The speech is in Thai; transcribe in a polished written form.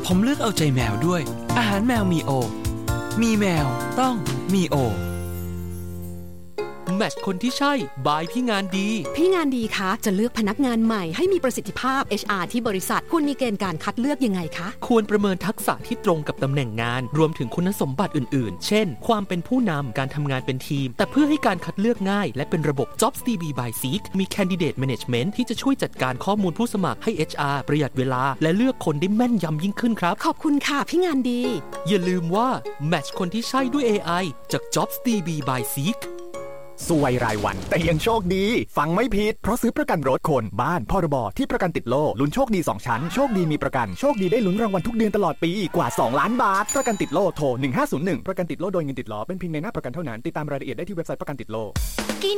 ผมเลือกเอาใจแมวด้วยอาหารแมวมีโอมีแมวต้องมีโอแมทช์คนที่ใช่บายพี่งานดีพี่งานดีคะจะเลือกพนักงานใหม่ให้มีประสิทธิภาพ HR ที่บริษัทควรมีเกณฑ์การคัดเลือกยังไงคะควรประเมินทักษะที่ตรงกับตำแหน่งงานรวมถึงคุณสมบัติอื่นๆเช่นความเป็นผู้นำการทำงานเป็นทีมแต่เพื่อให้การคัดเลือกง่ายและเป็นระบบ JobsDB by Seek มี Candidate Management ที่จะช่วยจัดการข้อมูลผู้สมัครให้ HR ประหยัดเวลาและเลือกคนได้แม่นยำยิ่งขึ้นครับขอบคุณค่ะพี่งานดีอย่าลืมว่าแมทช์คนที่ใช่ด้วย AI จาก JobsDB by Seek สวยรายวันแต่ยังโชคดีฟังไม่ผิดเพราะซื้อประกันรถคนบ้านพรบที่ประกันติดโล่ลุ้นโชคดี2ชั้นโชคดีมีประกันโชคดีได้ลุ้นรางวัลทุกเดือนตลอดปีกว่า2ล้านบาทประกันติดโล่โทร1501ประกันติดโล่โดยเงินติดล้อเป็นเพียงในหน้าประกันเท่านั้นติดตามรายละเอียดได้ที่เว็บไซต์ประกันติดโล่